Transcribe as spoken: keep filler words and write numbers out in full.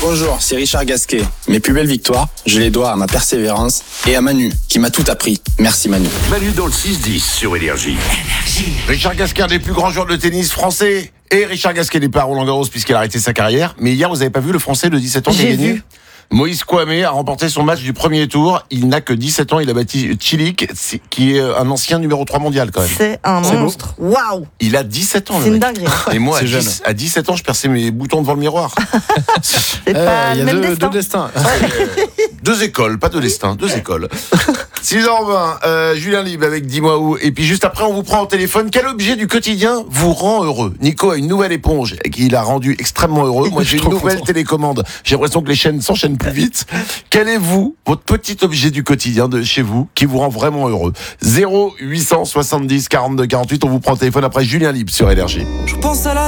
Bonjour, c'est Richard Gasquet. Mes plus belles victoires, je les dois à ma persévérance et à Manu, qui m'a tout appris. Merci Manu. Manu dans le six dix sur Énergie. Richard Gasquet, un des plus grands joueurs de tennis français. Et Richard Gasquet n'est pas à Roland-Garros puisqu'il a arrêté sa carrière. Mais hier, vous n'avez pas vu le Français de dix-sept ans qui a J'ai gagné vu. Moïse Kouamé a remporté son match du premier tour. Il n'a que dix-sept ans. Il a battu Cilic, qui est un ancien numéro trois mondial quand même. C'est un C'est monstre. Waouh. Il a dix-sept ans. C'est le une mec. dinguerie. Et moi, à, C'est jeune. dix à dix-sept ans, je perçais mes boutons devant le miroir. C'est Eh, pas il y le a même deux, destin. deux destins. Deux écoles, pas de destin, deux écoles. six heures vingt, euh, Julien Libre avec Dis-moi où. Et puis juste après, on vous prend au téléphone. Quel objet du quotidien vous rend heureux ? Nico a une nouvelle éponge qui l'a rendu extrêmement heureux. Moi, j'ai Je une suis trop nouvelle content. télécommande. J'ai l'impression que les chaînes s'enchaînent plus vite. Quel est, vous, votre petit objet du quotidien de chez vous qui vous rend vraiment heureux ? zéro huit cent soixante-dix quarante-deux quarante-huit, on vous prend au téléphone après Julien Libre sur Énergie. Je pense à la